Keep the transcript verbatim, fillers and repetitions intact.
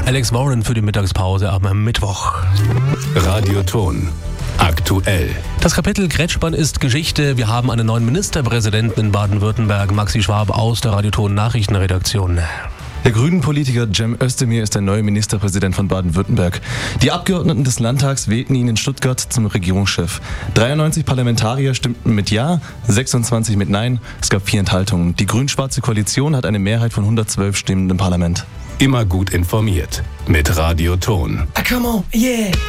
Alex Warren für die Mittagspause am Mittwoch. Radioton. Aktuell. Das Kapitel Kretschmann ist Geschichte. Wir haben einen neuen Ministerpräsidenten in Baden-Württemberg. Maxi Schwab aus der Radioton Nachrichtenredaktion. Der Grünen-Politiker Cem Özdemir ist der neue Ministerpräsident von Baden-Württemberg. Die Abgeordneten des Landtags wählten ihn in Stuttgart zum Regierungschef. dreiundneunzig Parlamentarier stimmten mit Ja, sechsundzwanzig mit Nein. Es gab vier Enthaltungen. Die grün-schwarze Koalition hat eine Mehrheit von hundertzwölf Stimmen im Parlament. Immer gut informiert mit Radioton. Ah, come on, yeah.